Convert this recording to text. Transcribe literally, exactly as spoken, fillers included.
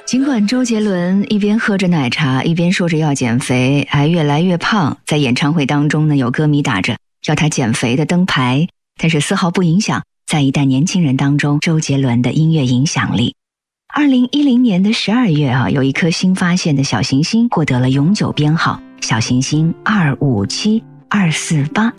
尽管周杰伦一边喝着奶茶一边说着要减肥，还越来越胖，在演唱会当中呢，有歌迷打着要他减肥的灯牌，但是丝毫不影响在一代年轻人当中周杰伦的音乐影响力。二零一零年的十二月啊，有一颗新发现的小行星获得了永久编号小行星二五七二四八。